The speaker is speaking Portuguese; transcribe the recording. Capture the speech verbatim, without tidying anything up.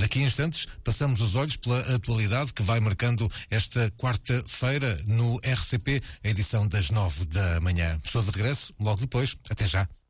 Daqui a instantes passamos os olhos pela atualidade que vai marcando esta quarta-feira no R C P, a edição das nove da manhã. Estou de regresso logo depois. Até já.